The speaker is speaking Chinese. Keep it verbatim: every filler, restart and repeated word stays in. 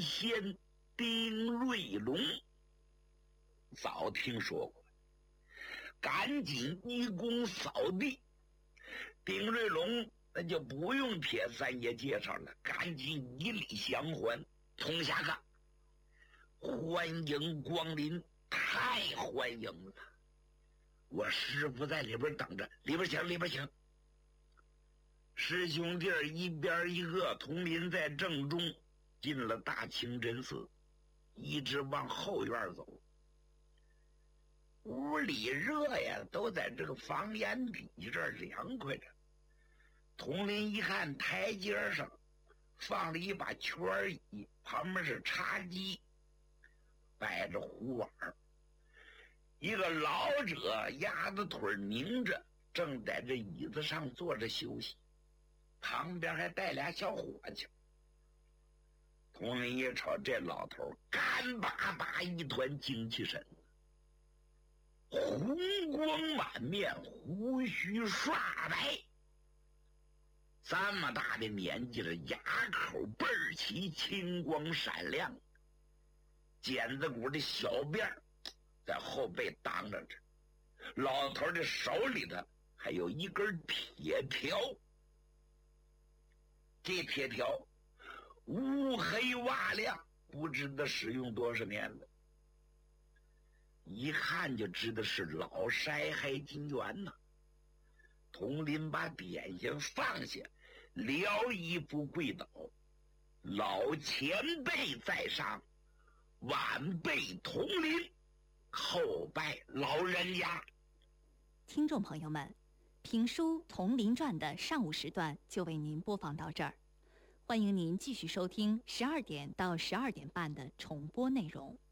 贤丁瑞龙，早听说过，赶紧一躬扫地。丁瑞龙那就不用铁三爷介绍了，赶紧一礼相还，同下岗，欢迎光临，太欢迎了！我师傅在里边等着，里边请，里边请。师兄弟儿一边一个，佟林在正中，进了大清真寺，一直往后院走。屋里热呀，都在这个房檐底这儿凉快着。佟林一看台阶上放了一把圈椅，旁边是茶几，摆着壶碗，一个老者压着腿拧着，正在这椅子上坐着休息，旁边还带俩小伙计。佟林一瞅这老头干巴巴一团精气神，红光满面，胡须刷白，这么大的年纪了，牙口倍儿齐，青光闪亮，尖子骨的小辫在后背挡着着，老头的手里头还有一根铁条，这铁条乌黑瓦亮，不知道使用多少年了，一看就知道是老筛海金元呐。佟林把点心放下，撩衣服跪倒，老前辈在上，晚辈佟林叩拜老人家。 听众朋友们，评书《佟林传》的上午时段就为您播放到这儿，欢迎您继续收听十二点到十二点半的重播内容。